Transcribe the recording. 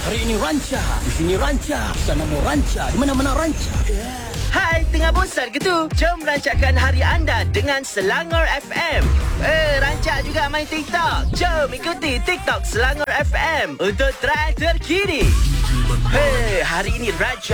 Hari ini ranca, di sini ranca, di sana mau ranca, di mana-mana ranca. Hai, tengah bosan ke tu? Jom rancakan hari anda dengan Selangor FM. Rancak juga main TikTok. Jom ikuti TikTok Selangor FM untuk trend terkini. Hari ini ranca